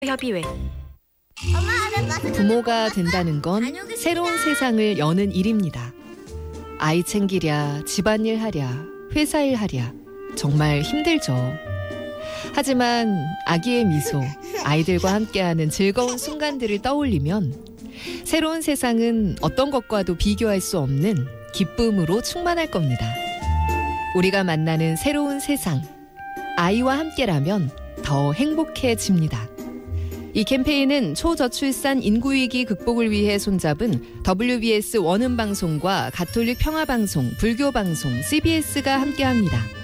협의회. 부모가 된다는 건 새로운 세상을 여는 일입니다. 아이 챙기랴, 집안일 하랴, 회사일 하랴 정말 힘들죠. 하지만 아기의 미소, 아이들과 함께하는 즐거운 순간들을 떠올리면 새로운 세상은 어떤 것과도 비교할 수 없는 기쁨으로 충만할 겁니다. 우리가 만나는 새로운 세상, 아이와 함께라면 더 행복해집니다. 이 캠페인은 초저출산 인구위기 극복을 위해 손잡은 WBS 원음방송과 가톨릭 평화방송, 불교방송, CBS가 함께합니다.